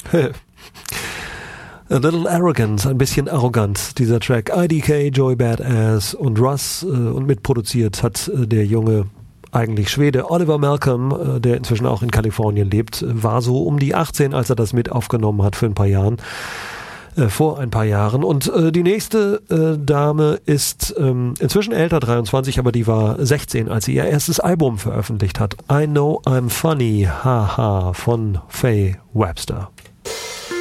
A Little Arrogance, ein bisschen arrogant, dieser Track. IDK, Joey Badass und Russ und mitproduziert hat der junge, eigentlich Schwede, Oliver Malcolm, der inzwischen auch in Kalifornien lebt, war so um die 18, als er das mit aufgenommen hat vor ein paar Jahren. Und die nächste Dame ist inzwischen älter, 23, aber die war 16, als sie ihr erstes Album veröffentlicht hat. I Know I'm Funny, haha, von Faye Webster.